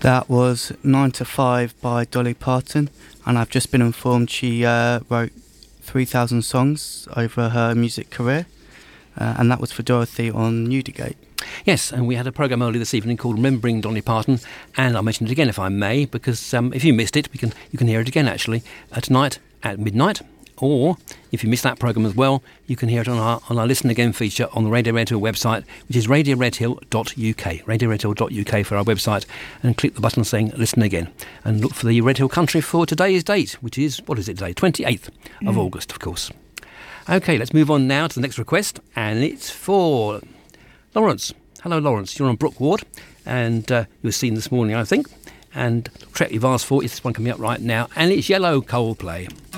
That was 9 to 5 by Dolly Parton, and I've just been informed she wrote 3,000 songs over her music career, and that was for Dorothy on Newdigate. Yes, and we had a programme earlier this evening called Remembering Dolly Parton, and I'll mention it again if I may, because if you missed it, you can hear it again actually tonight at midnight. Or if you missed that programme as well, you can hear it on our Listen Again feature on the Radio Red Hill website, which is radioredhill.uk, radioredhill.uk for our website, and click the button saying Listen Again. And look for the Red Hill Country for today's date, which is, what is it today? 28th of August, of course. OK, let's move on now to the next request, and it's for Lawrence. Hello, Lawrence. You're on Brook Ward, and you were seen this morning, I think. And the track you've asked for is this one coming up right now, and it's Yellow Coldplay.